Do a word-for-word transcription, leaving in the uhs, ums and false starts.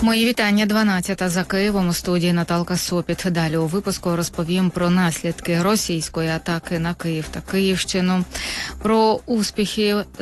Мої вітання. дванадцята за Києвом, у студії Наталка Сопіт. Далі у випуску розповім про наслідки російської атаки на Київ та Київщину, про успіхи